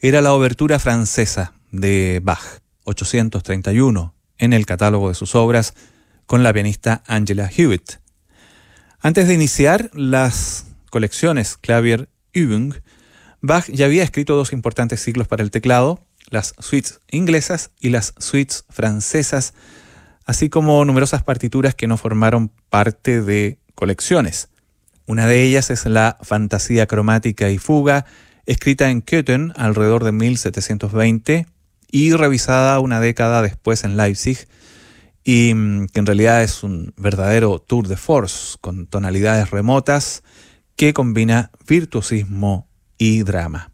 era la obertura francesa de Bach, 831, en el catálogo de sus obras, con la pianista Angela Hewitt. Antes de iniciar las colecciones Klavierübung, Bach ya había escrito dos importantes ciclos para el teclado, las suites inglesas y las suites francesas, así como numerosas partituras que no formaron parte de colecciones. Una de ellas es la Fantasía cromática y fuga, escrita en Köthen alrededor de 1720 y revisada una década después en Leipzig, y que en realidad es un verdadero tour de force con tonalidades remotas que combina virtuosismo y drama.